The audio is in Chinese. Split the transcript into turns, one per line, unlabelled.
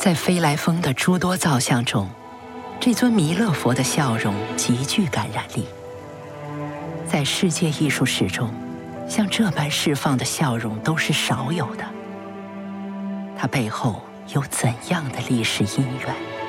在飞来峰的诸多造像中，这尊弥勒佛的笑容极具感染力。在世界艺术史中，像这般释放的笑容都是少有的。它背后有怎样的历史因缘？